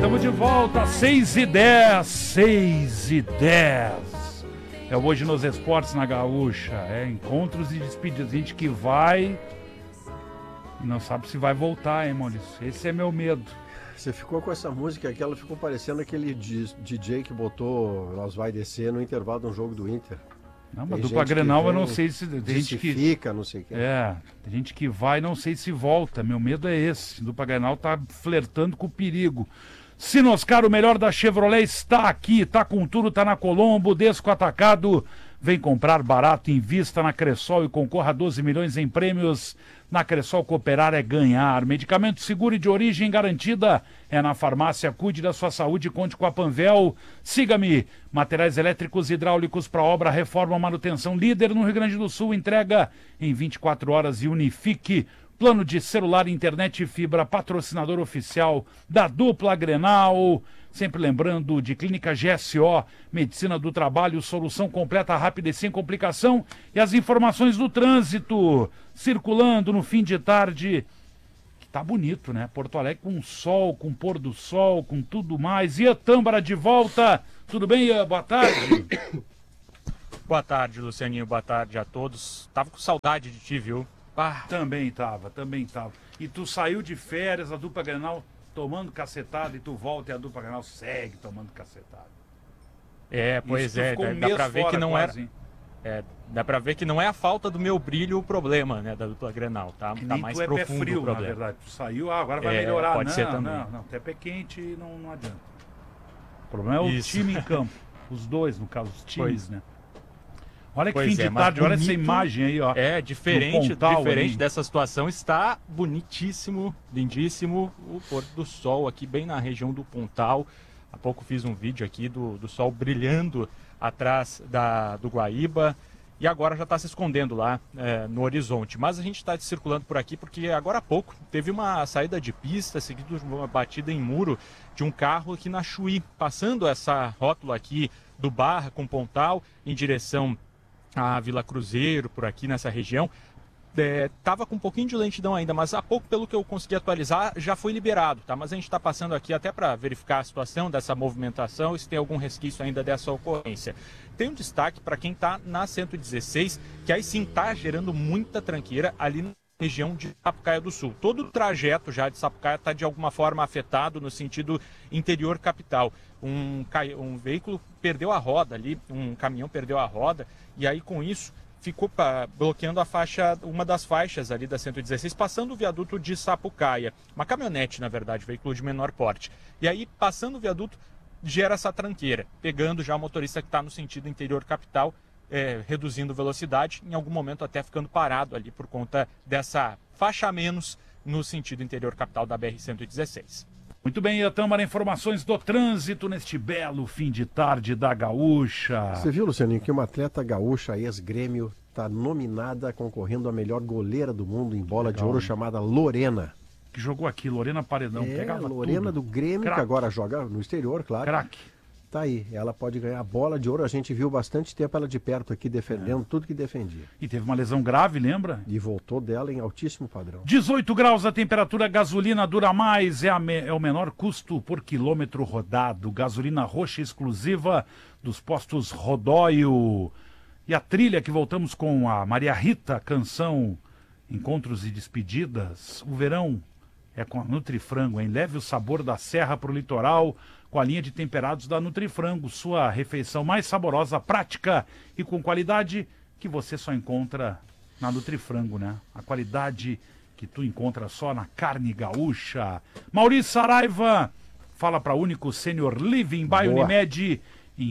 Estamos de volta, 6h10, 6h10. É hoje nos esportes na Gaúcha. Encontros e despedidas. Gente que vai e não sabe se vai voltar, hein, Maurício? Esse é meu medo. Você ficou com essa música aqui, ela ficou parecendo aquele DJ que botou Nós Vai Descer no intervalo de um jogo do Inter. Não, mas dupla Grenal eu não sei se... Tem gente que fica, não sei o que. Tem gente que vai, não sei se volta. Meu medo é esse. Dupla Grenal tá flertando com o perigo. Sinoscar, o melhor da Chevrolet, está aqui, tá com tudo, tá na Colombo, Desco Atacado. Vem comprar barato, invista na Cressol e concorra a 12 milhões em prêmios. Na Cressol, cooperar é ganhar. Medicamento seguro e de origem garantida é na farmácia. Cuide da sua saúde, conte com a Panvel. Siga-me. Materiais elétricos e hidráulicos para obra, reforma, manutenção. Líder no Rio Grande do Sul, entrega em 24 horas e Unifique. Plano de celular, internet e fibra, patrocinador oficial da dupla Grenal. Sempre lembrando de Clínica GSO, Medicina do Trabalho, solução completa, rápida e sem complicação. E as informações do trânsito, circulando no fim de tarde, que tá bonito, né? Porto Alegre com sol, com pôr do sol, com tudo mais. Ian Tâmbara de volta. Tudo bem, Ian? Boa tarde. Boa tarde, Lucianinho. Boa tarde a todos. Tava com saudade de ti, viu? Também tava. E tu saiu de férias, a dupla Grenal tomando cacetada, e tu volta e a dupla Grenal segue tomando cacetada. Pois é, dá pra ver que não quase, dá pra ver que não é a falta do meu brilho o problema, né, da dupla Grenal, tá? Tá mais tu profundo pé frio, o problema. Na verdade. Tu saiu, agora vai melhorar. Pode ser também. Não, até pé quente não adianta. O problema é o time em campo. Os dois, no caso, os times, né? Olha que fim de tarde, olha essa imagem aí, ó. Diferente dessa situação, está bonitíssimo, lindíssimo o pôr do sol aqui bem na região do Pontal. Há pouco fiz um vídeo aqui do sol brilhando atrás do Guaíba e agora já está se escondendo lá no horizonte. Mas a gente está circulando por aqui porque agora há pouco teve uma saída de pista, seguido de uma batida em muro de um carro aqui na Chuí, passando essa rótula aqui do Barra com Pontal em direção a Vila Cruzeiro, por aqui nessa região. Tava com um pouquinho de lentidão ainda, mas há pouco, pelo que eu consegui atualizar, já foi liberado, tá? Mas a gente está passando aqui até para verificar a situação dessa movimentação e se tem algum resquício ainda dessa ocorrência. Tem um destaque para quem está na 116, que aí sim está gerando muita tranqueira ali na região de Sapucaia do Sul. Todo o trajeto já de Sapucaia está de alguma forma afetado no sentido interior capital. Um veículo perdeu a roda ali, um caminhão perdeu a roda, e aí com isso ficou bloqueando uma das faixas ali da 116, passando o viaduto de Sapucaia. Uma caminhonete, na verdade, veículo de menor porte. E aí, passando o viaduto, gera essa tranqueira, pegando já o motorista que está no sentido interior capital, reduzindo velocidade, em algum momento até ficando parado ali por conta dessa faixa a menos no sentido interior capital da BR-116. Muito bem, Iatâmara, informações do trânsito neste belo fim de tarde da Gaúcha. Você viu, Lucianinho, que uma atleta gaúcha, ex-grêmio, está nominada concorrendo a melhor goleira do mundo em bola de ouro, chamada Lorena. Que jogou aqui, Lorena Paredão. Pegava Lorena tudo. Do Grêmio, Crack. Que agora joga no exterior, claro. Craque. Tá aí, ela pode ganhar a bola de ouro. A gente viu bastante tempo ela de perto aqui, defendendo tudo que defendia. E teve uma lesão grave, lembra? E voltou dela em altíssimo padrão. 18 graus a temperatura, gasolina dura mais, é o menor custo por quilômetro rodado. Gasolina roxa exclusiva dos postos Rodóio. E a trilha que voltamos com a Maria Rita, canção Encontros e Despedidas. O verão é com a Nutrifrango, hein? Leve o sabor da serra para o litoral com a linha de temperados da Nutrifrango, sua refeição mais saborosa, prática e com qualidade que você só encontra na Nutrifrango, né? A qualidade que tu encontra só na carne gaúcha. Maurício Saraiva, fala para Único Senior Living by Unimed,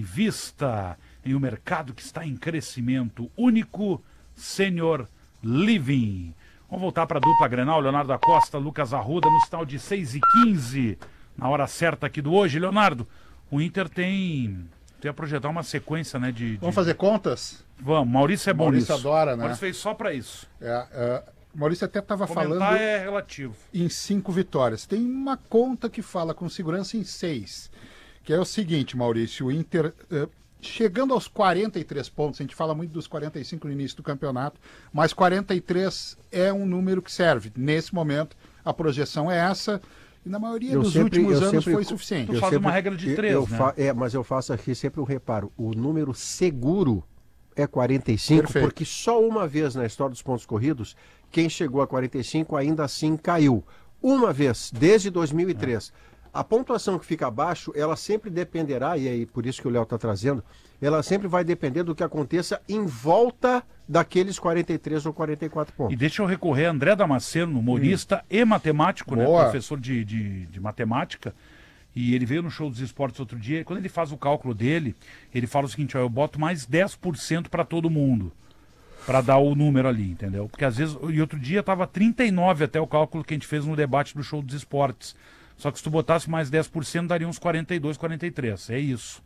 invista em um mercado que está em crescimento. Único Senior Living. Vamos voltar para a dupla Grenal, Leonardo da Costa, Lucas Arruda, no sinal de 6h15. Na hora certa aqui do hoje, Leonardo, o Inter tem a projetar uma sequência, né? Vamos fazer contas? Vamos, Maurício é bom Maurício nisso. Adora, né? Maurício fez só para isso. Maurício até estava falando é relativo. Em 5 vitórias. Tem uma conta que fala com segurança em 6, que é o seguinte, Maurício, o Inter chegando aos 43 pontos, a gente fala muito dos 45 no início do campeonato, mas 43 é um número que serve. Nesse momento, a projeção é essa. E na maioria dos últimos anos foi suficiente. Tu faz uma regra de 3, né? Mas eu faço aqui sempre um reparo. O número seguro é 45, Perfeito. porque só uma vez na história dos pontos corridos, quem chegou a 45 ainda assim caiu. Uma vez, desde 2003. A pontuação que fica abaixo, ela sempre dependerá, e aí por isso que o Léo está trazendo, ela sempre vai depender do que aconteça em volta daqueles 43 ou 44 pontos. E deixa eu recorrer a André Damasceno, humorista e matemático, né? Professor de matemática. E ele veio no Show dos Esportes outro dia, e quando ele faz o cálculo dele, ele fala o seguinte, ó, eu boto mais 10% para todo mundo, para dar o número ali, entendeu? Porque às vezes, e outro dia estava 39 até o cálculo que a gente fez no debate do Show dos Esportes. Só que se tu botasse mais 10%, daria uns 42, 43. É isso.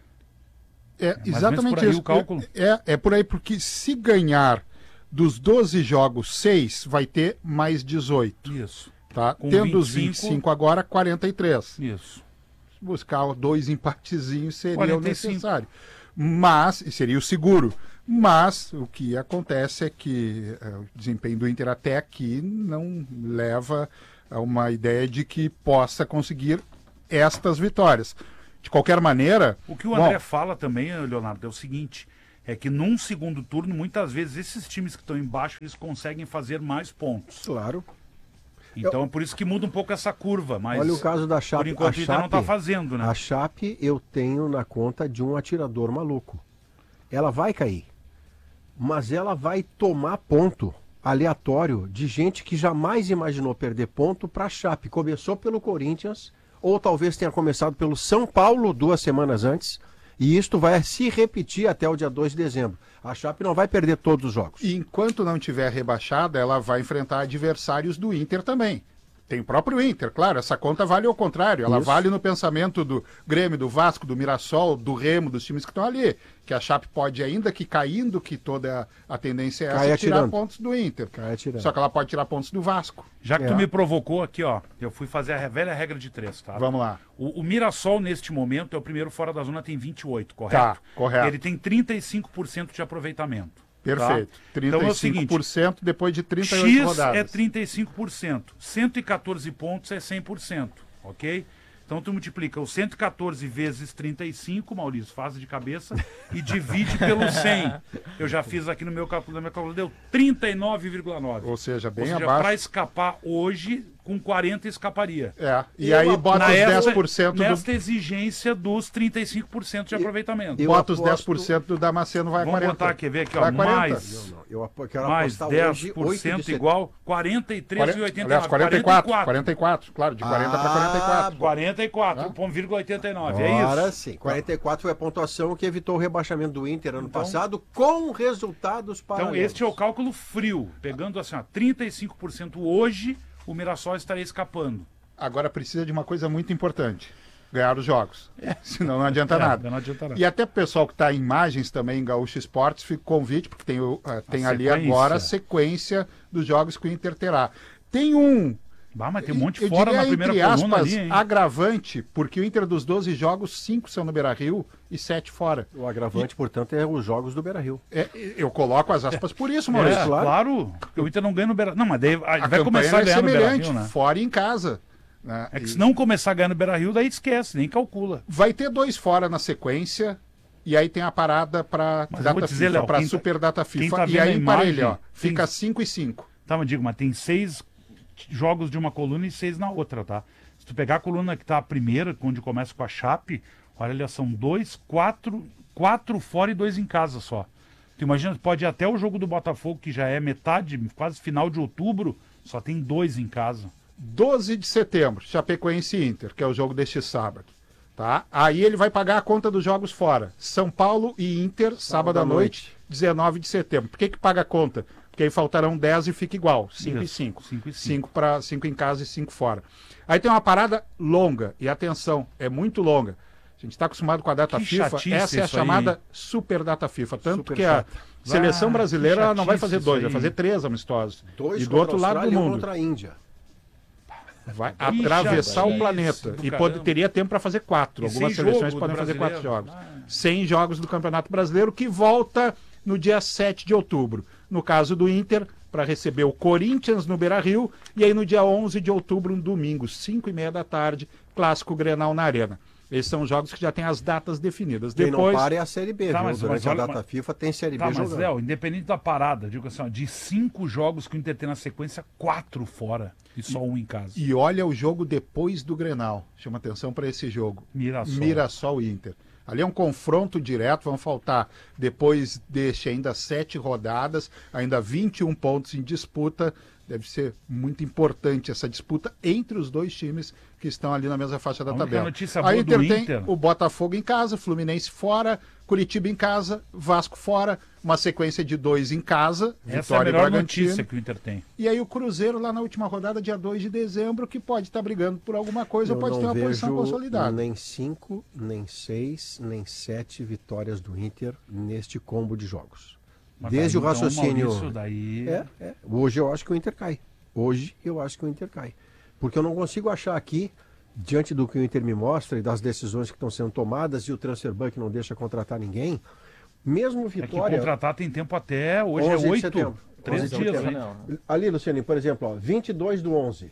É exatamente por aí isso. O cálculo. É por aí, porque se ganhar dos 12 jogos 6, vai ter mais 18. Isso. Tá? Com Tendo os 25 agora, 43. Isso. Buscar 2 empatezinhos seria 45. o necessário. Mas, e seria o seguro. Mas o que acontece é que o desempenho do Inter até aqui não leva a uma ideia de que possa conseguir estas vitórias. De qualquer maneira... O que o André fala também, Leonardo, é o seguinte, é que num segundo turno, muitas vezes, esses times que estão embaixo, eles conseguem fazer mais pontos. Claro. Então é por isso que muda um pouco essa curva, mas olha o caso da Chape. por enquanto ainda não está fazendo, né? A Chape eu tenho na conta de um atirador maluco. Ela vai cair, mas ela vai tomar ponto aleatório de gente que jamais imaginou perder ponto para a Chape. Começou pelo Corinthians, ou talvez tenha começado pelo São Paulo 2 semanas antes, e isto vai se repetir até o dia 2 de dezembro. A Chape não vai perder todos os jogos. E enquanto não tiver rebaixada, ela vai enfrentar adversários do Inter também. Tem o próprio Inter, claro, essa conta vale ao contrário, ela vale no pensamento do Grêmio, do Vasco, do Mirassol, do Remo, dos times que estão ali, que a Chape pode, ainda que caindo, que toda a tendência é essa, tirar pontos do Inter. Só que ela pode tirar pontos do Vasco. Já que tu me provocou aqui, ó, eu fui fazer a velha regra de 3, tá? Vamos lá. O Mirassol, neste momento, é o primeiro fora da zona, tem 28, correto? Tá, correto. Ele tem 35% de aproveitamento. Perfeito. Tá? 35% Então é o seguinte, depois de 38 X rodadas. é 35%, 114 pontos é 100%, ok? Então tu multiplica os 114 vezes 35, Maurício, faz de cabeça, e divide pelo 100. Eu já fiz aqui no meu cálculo, na minha cálculo, deu 39,9. Ou seja, bem abaixo. abaixo. Para escapar hoje, com 40 escaparia. E aí bota os 10% nesta exigência dos 35% de aproveitamento. Bota os 10% do Damasceno, vai a 40. Vamos botar aqui, ver aqui, ó, mais... Eu quero mais apostar 10% igual 43,89. Aliás, 44, claro, de 40 para 44. 44,89, é isso? Agora sim, 44 foi a pontuação que evitou o rebaixamento do Inter ano passado, com resultados paralelos. Então este é o cálculo frio, pegando assim, ó, 35% hoje, o Mirassol estaria escapando. Agora precisa de uma coisa muito importante. Ganhar os jogos. Senão não adianta nada. Não adianta nada. E até o pessoal que está em imagens também em Gaúcho Esportes, fica o convite, porque tem ali sequência. agora a sequência dos jogos que o Inter terá. Tem um... Mas tem um monte eu fora diria, na primeira entre coluna aspas, ali, hein? agravante, porque o Inter dos 12 jogos, 5 são no Beira-Rio e 7 fora. O agravante, portanto, é os jogos do Beira-Rio. Eu coloco as aspas por isso, Maurício. Claro. O Inter não ganha no Beira-Rio. Não, mas daí vai a começar a ganhar no semelhante, Beira-Rio, né? fora e em casa. Né? É que se não começar a ganhar no Beira-Rio, daí esquece, nem calcula. Vai ter 2 fora na sequência, e aí tem a parada para Super Data FIFA. Tá E aí emparelha, imagem, fica 5 e 5. Tá, mas digo, mas tem 6 jogos de uma coluna e 6 na outra, tá? Se tu pegar a coluna que tá a primeira, onde começa com a Chape, olha ali, são 4 fora e 2 em casa só. Tu imagina, pode ir até o jogo do Botafogo, que já é metade, quase final de outubro, só tem 2 em casa. 12 de setembro, Chapecoense e Inter, que é o jogo deste sábado. Tá? Aí ele vai pagar a conta dos jogos fora. São Paulo e Inter, sábado à noite, 19 de setembro. Por que paga a conta? Porque aí faltarão 10 e fica igual, 5 e 5. 5 em casa e 5 fora. Aí tem uma parada longa, e atenção, é muito longa. A gente está acostumado com a data FIFA, essa é a chamada Super Data FIFA. Tanto que a seleção brasileira ela não vai fazer 2, vai fazer 3 amistosos. 2 e do outro lado do mundo. Contra a Índia. Vai atravessar o planeta. E teria tempo para fazer 4. Algumas seleções podem fazer 4 jogos. 100 jogos do Campeonato Brasileiro, que volta no dia 7 de outubro. No caso do Inter, para receber o Corinthians no Beira-Rio, e aí no dia 11 de outubro, um domingo, 5h30 da tarde, clássico Grenal na Arena. Esses são jogos que já têm as datas definidas. Quem Depois não para é a Série B, Tá, viu? mas Durante a olha- data FIFA tem Série Tá, B mas jogando. Léo, independente da parada, digo assim, ó, de 5 jogos que o Inter tem na sequência, 4 fora e só um em casa. E olha o jogo depois do Grenal. Chama atenção para esse jogo. Mirassol. e Inter. Ali é um confronto direto, vão faltar, depois deste, ainda 7 rodadas, ainda 21 pontos em disputa. Deve ser muito importante essa disputa entre os dois times que estão ali na mesma faixa da A única tabela. notícia A boa Inter do tem Inter- o Botafogo em casa, Fluminense fora, Curitiba em casa, Vasco fora, uma sequência de 2 em casa, Essa é a Vitória e melhor Bragantino. notícia que o Inter tem. E aí o Cruzeiro lá na última rodada, dia 2 de dezembro, que pode estar brigando por alguma coisa Eu ou pode ter não uma posição vejo consolidada. nem 5, nem 6, nem 7 vitórias do Inter neste combo de jogos. Mas Desde daí, o raciocínio. Então, Maurício, daí... Hoje eu acho que o Inter cai. Hoje eu acho que o Inter cai. Porque eu não consigo achar aqui, diante do que o Inter me mostra e das decisões que estão sendo tomadas e o transfer ban que não deixa contratar ninguém, mesmo É que Vitória. contratar tem tempo até hoje, 11 é de 8, setembro. 13 11 de dias, setembro. né? Ali, Luciano, por exemplo, ó, 22/11.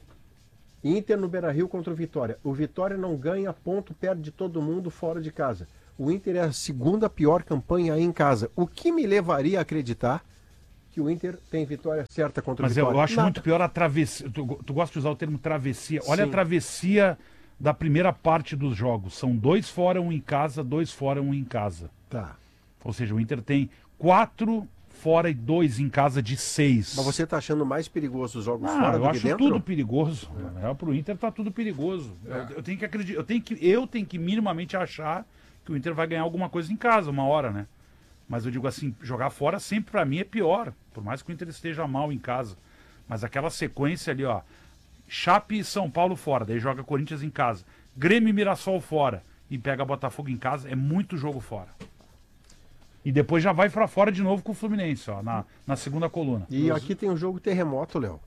Inter no Beira-Rio contra o Vitória. O Vitória não ganha ponto, perde todo mundo fora de casa. O Inter é a segunda pior campanha em casa. O que me levaria a acreditar que o Inter tem vitória certa contra o Mas Vitória? eu acho Nada. muito pior a travessia. Tu gosta de usar o termo travessia. Olha Sim. a travessia da primeira parte dos jogos. São 2 fora, 1 em casa, 2 fora, 1 em casa. Tá. Ou seja, o Inter tem 4 fora e 2 em casa de 6. Mas você está achando mais perigoso os jogos fora Eu do que acho dentro? tudo perigoso. Pro Inter tá tudo perigoso. Eu tenho que acreditar, eu tenho que minimamente achar que o Inter vai ganhar alguma coisa em casa uma hora, né? Mas eu digo assim, jogar fora sempre pra mim é pior, por mais que o Inter esteja mal em casa. Mas aquela sequência ali, ó, Chape e São Paulo fora, daí joga Corinthians em casa, Grêmio e Mirassol fora e pega Botafogo em casa, é muito jogo fora. E depois já vai pra fora de novo com o Fluminense, ó, na segunda coluna. E aqui tem um jogo terremoto, Léo.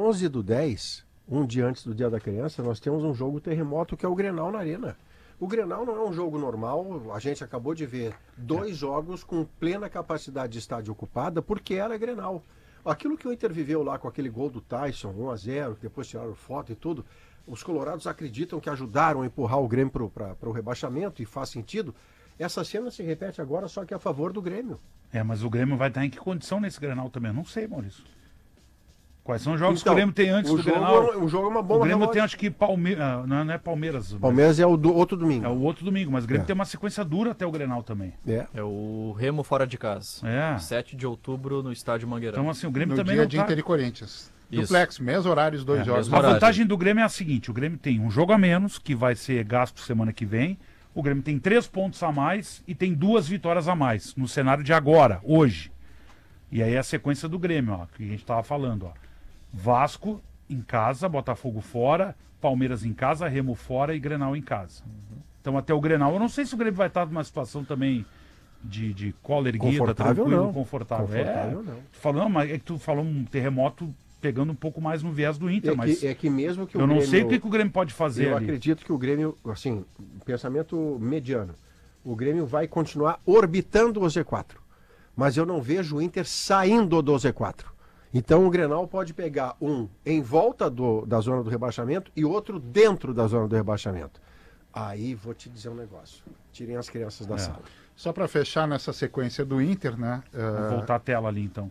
11/10, um dia antes do Dia da Criança, nós temos um jogo terremoto que é o Grenal na Arena. O Grenal não é um jogo normal, a gente acabou de ver 2 jogos com plena capacidade de estádio ocupada, porque era Grenal. Aquilo que o Inter viveu lá com aquele gol do Tyson, 1-0, que depois tiraram foto e tudo, os colorados acreditam que ajudaram a empurrar o Grêmio para o rebaixamento, e faz sentido. Essa cena se repete agora, só que a favor do Grêmio. Mas o Grêmio vai estar em que condição nesse Grenal também? Eu não sei, Maurício. Quais são os jogos Então, que o Grêmio tem antes o do jogo, Grenal? O jogo é uma O bomba Grêmio relógio. tem, acho que, Palmeiras. Não é Palmeiras. Palmeiras é o do outro domingo. É o outro domingo, mas o Grêmio É. tem uma sequência dura até o Grenal também. É o Remo fora de casa. É. 7 de outubro no estádio Mangueirão. Então, assim, o Grêmio No também dia não de tá... Inter e Corinthians. Isso. Duplex, mesmo horário, os dois jogos. mesmo A horário. vantagem do Grêmio é a seguinte, o Grêmio tem um jogo a menos, que vai ser gasto semana que vem. O Grêmio tem 3 pontos a mais e tem 2 vitórias a mais, no cenário de agora, hoje. E aí é a sequência do Grêmio, ó, que a gente tava falando, ó. Vasco em casa, Botafogo fora, Palmeiras em casa, Remo fora e Grenal em casa. Então até o Grenal, eu não sei se o Grêmio vai estar numa situação também de cola erguida, Confortável, tranquilo, não. confortável. Confortável, não. Falando, mas é que tu falou um terremoto pegando um pouco mais no viés do Inter, mas É que mesmo que o eu não Grêmio... sei o que o Grêmio pode fazer Eu ali. acredito que o Grêmio, assim, pensamento mediano, o Grêmio vai continuar orbitando o Z4. Mas eu não vejo o Inter saindo do Z4. Então o Grenal pode pegar um em volta da zona do rebaixamento e outro dentro da zona do rebaixamento. Aí vou te dizer um negócio. Tirem as crianças da sala. Só para fechar nessa sequência do Inter, né? Vou voltar a tela ali então.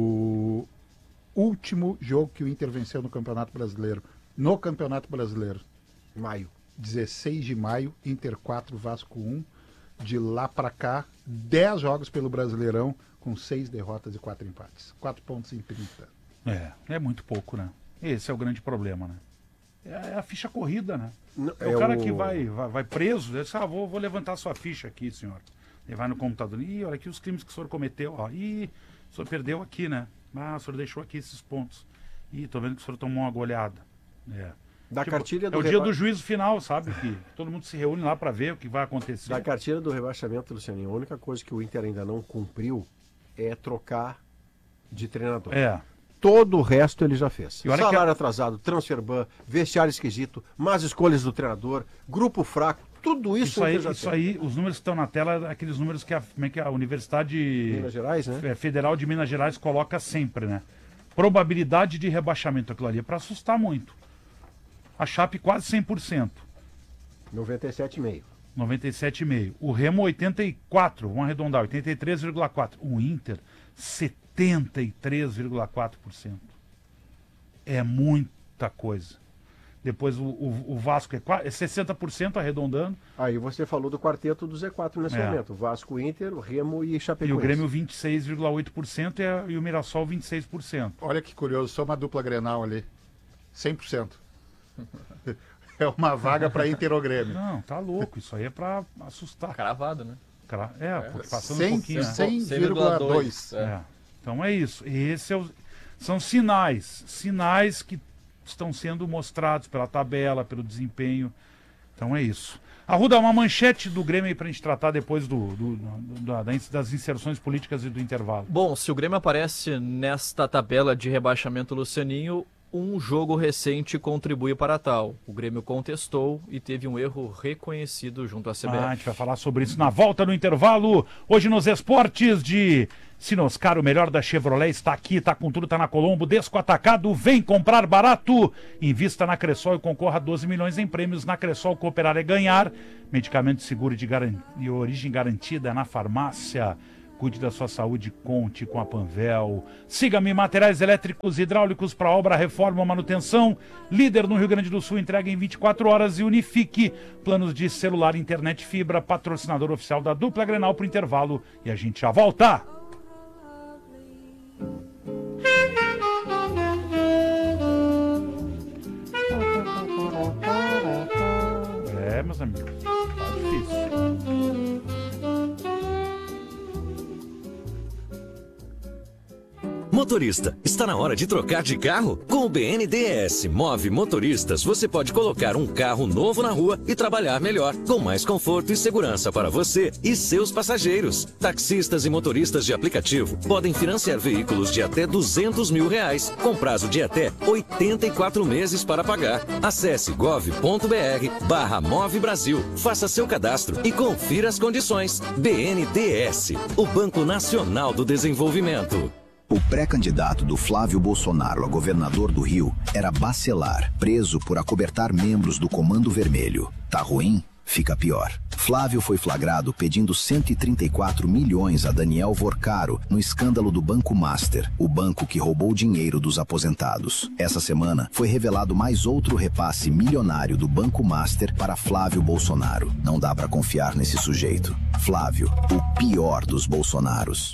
O último jogo que o Inter venceu no Campeonato Brasileiro. No Campeonato Brasileiro. Maio. 16 de maio, Inter 4, Vasco 1. De lá para cá, 10 jogos pelo Brasileirão, com 6 derrotas e 4 empates. 4 pontos em 30. É muito pouco, né? Esse é o grande problema, né? É a ficha corrida, né? Não, É o cara que vai preso, ele diz, vou levantar sua ficha aqui, senhor. Ele vai no computador, olha aqui os crimes que o senhor cometeu, ó. O senhor perdeu aqui, né? O senhor deixou aqui esses pontos. Tô vendo que o senhor tomou uma goleada. Da cartilha É do o dia do juízo final, sabe? Que todo mundo se reúne lá para ver o que vai acontecer. Da cartilha do rebaixamento, Lucianinho, a única coisa que o Inter ainda não cumpriu é trocar de treinador. Todo o resto ele já fez. E olha Salário atrasado, transfer ban, vestiário esquisito, más escolhas do treinador, grupo fraco, tudo isso, Isso aí, os números que estão na tela, aqueles números que a Universidade Minas Gerais, né? Federal de Minas Gerais coloca sempre, né? probabilidade de rebaixamento, aquilo ali é para assustar muito. A Chape quase 100%. 97,5%. 97,5%. O Remo 84%, vamos arredondar, 83,4%. O Inter 73,4%. É muita coisa. Depois o Vasco é 60% arredondando. Aí você falou do quarteto do Z4 nesse momento. Vasco, Inter, o Remo e Chapecoense. E o Grêmio 26,8% e o Mirassol 26%. Olha que curioso, só uma dupla Grenal ali. 100%. É uma vaga para Inter ou Grêmio. Não, tá louco. Isso aí é para assustar. Cravado, né? Porque passando um pouquinho. 100,2. Então é isso. São sinais que estão sendo mostrados pela tabela, pelo desempenho. Então é isso. Arruda, uma manchete do Grêmio aí pra gente tratar depois das inserções políticas e do intervalo. Bom, se o Grêmio aparece nesta tabela de rebaixamento, Lucianinho, um jogo recente contribui para tal. O Grêmio contestou e teve um erro reconhecido junto à CBF. A gente vai falar sobre isso na volta no intervalo. Hoje nos esportes de Sinoscar, o melhor da Chevrolet está aqui, está com tudo, está na Colombo, Desco Atacado, vem comprar barato. Invista na Cressol e concorra a 12 milhões em prêmios. Na Cressol, cooperar é ganhar. Medicamento seguro de origem garantida na farmácia. Cuide da sua saúde, conte com a Panvel. Siga-me, materiais elétricos e hidráulicos para obra, reforma ou manutenção. Líder no Rio Grande do Sul, entrega em 24 horas e Unifique. Planos de celular, internet, fibra, patrocinador oficial da dupla Grenal pro intervalo. E a gente já volta. Meus amigos, tá difícil. Motorista, está na hora de trocar de carro? Com o BNDES Move Motoristas, você pode colocar um carro novo na rua e trabalhar melhor, com mais conforto e segurança para você e seus passageiros. Taxistas e motoristas de aplicativo podem financiar veículos de até R$200 mil, com prazo de até 84 meses para pagar. Acesse gov.br/Move Brasil, faça seu cadastro e confira as condições. BNDES, o Banco Nacional do Desenvolvimento. O pré-candidato do Flávio Bolsonaro a governador do Rio era Bacelar, preso por acobertar membros do Comando Vermelho. Tá ruim? Fica pior. Flávio foi flagrado pedindo 134 milhões a Daniel Vorcaro no escândalo do Banco Master, o banco que roubou dinheiro dos aposentados. Essa semana foi revelado mais outro repasse milionário do Banco Master para Flávio Bolsonaro. Não dá pra confiar nesse sujeito. Flávio, o pior dos Bolsonaros.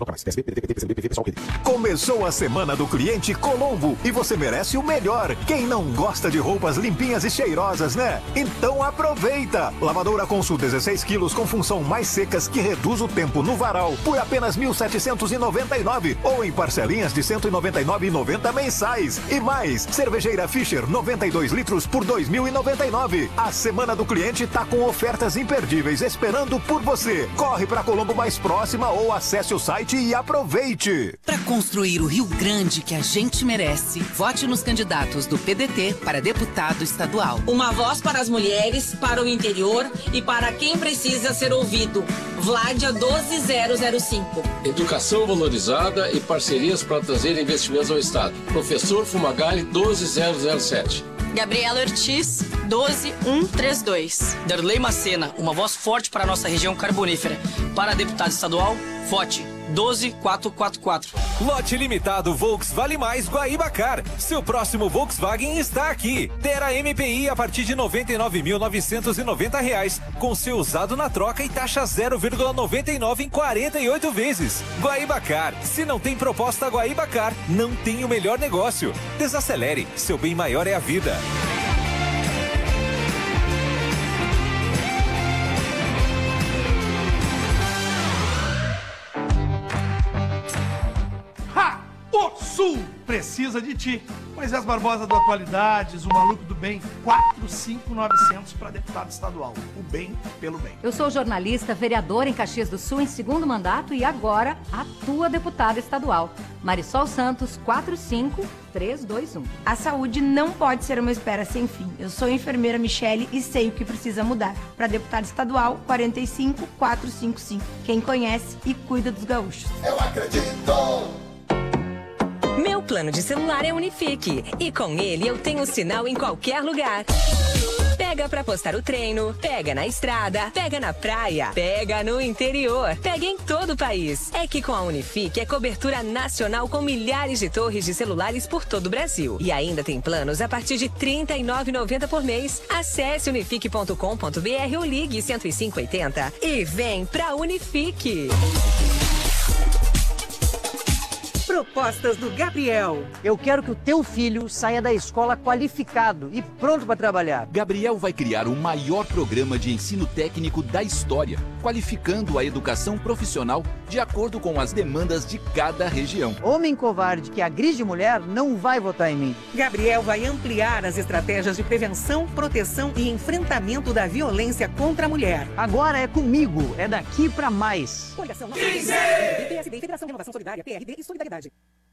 Começou a semana do cliente Colombo e você merece o melhor. Quem não gosta de roupas limpinhas e cheirosas, né? Então aproveita! Lavadora Consul 16 quilos com função mais secas que reduz o tempo no varal por apenas R$ 1.799 ou em parcelinhas de R$ 199,90 mensais. E mais, cervejeira Fischer 92 litros por R$ 2.099. A semana do cliente tá com ofertas imperdíveis esperando por você. Corre pra Colombo mais próxima ou acesse o site e aproveite. Para construir o Rio Grande que a gente merece, vote nos candidatos do PDT para deputado estadual. Uma voz para as mulheres, para o interior e para quem precisa ser ouvido. Vládia 12005. Educação valorizada e parcerias para trazer investimentos ao Estado. Professor Fumagalli 12007. Gabriela Ortiz 12132. Darley Macena, uma voz forte para a nossa região carbonífera. Para deputado estadual, vote 12444. Lote limitado Volks Vale Mais Guaíbacar. Seu próximo Volkswagen está aqui. Terra MPI a partir de R$ 99.990, com seu usado na troca e taxa 0,99 em 48 vezes. Guaíbacar. Se não tem proposta Guaíbacar, não tem o melhor negócio. Desacelere. Seu bem maior é a vida. O Sul precisa de ti. Moisés Barbosa do Atualidades, o maluco do bem, 45900 para deputado estadual. O bem pelo bem. Eu sou jornalista, vereadora em Caxias do Sul em segundo mandato e agora atua deputada estadual. Marisol Santos, 45321. A saúde não pode ser uma espera sem fim. Eu sou a enfermeira Michele e sei o que precisa mudar. Para deputado estadual, 45455. Quem conhece e cuida dos gaúchos. Eu acredito! Meu plano de celular é Unifique e com ele eu tenho sinal em qualquer lugar. Pega pra postar o treino, pega na estrada, pega na praia, pega no interior, pega em todo o país. É que com a Unifique é cobertura nacional com milhares de torres de celulares por todo o Brasil. E ainda tem planos a partir de R$ 39,90 por mês. Acesse unifique.com.br ou ligue 10580 e vem pra Unifique. Propostas do Gabriel. Eu quero que o teu filho saia da escola qualificado e pronto para trabalhar. Gabriel vai criar o maior programa de ensino técnico da história, qualificando a educação profissional de acordo com as demandas de cada região. Homem covarde que agride mulher não vai votar em mim. Gabriel vai ampliar as estratégias de prevenção, proteção e enfrentamento da violência contra a mulher. Agora é comigo, é daqui para mais. Coligação 15! PSD, Federação de Renovação Solidária, PRD e Solidariedade.